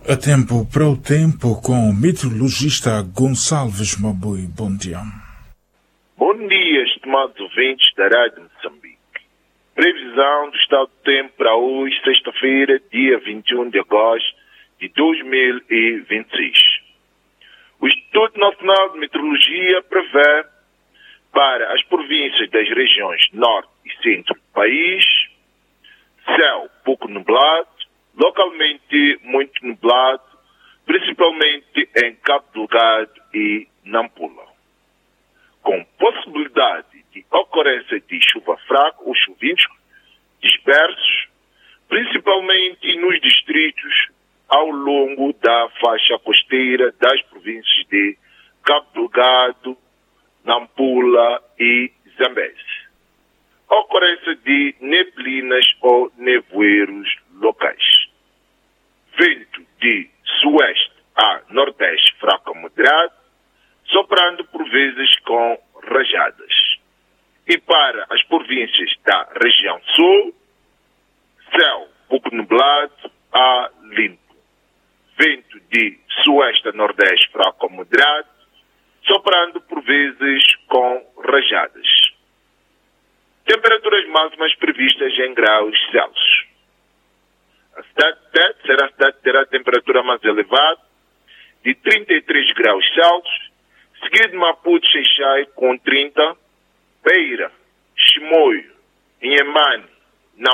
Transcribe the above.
A tempo para o tempo com o meteorologista Gonçalves Mabui. Bom dia. Bom dia, estimados ouvintes da Rádio Moçambique. Previsão do estado do tempo para hoje, sexta-feira, dia 21 de agosto de 2026. O Instituto Nacional de Meteorologia prevê para as províncias das regiões norte e centro do país céu pouco nublado, localmente muito nublado, principalmente em Cabo Delgado e Nampula, com possibilidade de ocorrência de chuva fraca ou chuviscos dispersos, principalmente nos distritos ao longo da faixa costeira das províncias de Cabo Delgado, Nampula e Zambeze. Ocorrência de neblinas ou nevoeiros locais. Vento de sueste a nordeste fraco a moderado, soprando por vezes com rajadas. E para as províncias da região sul, céu pouco nublado a limpo. Vento de sueste a nordeste fraco a moderado, soprando por vezes com rajadas. Temperaturas máximas previstas em graus Celsius. A cidade de Tete será a cidade que terá a temperatura mais elevada, de 33 graus Celsius, seguido de Maputo, Xai-Xai com 30, Beira, Chimoio, Inhemane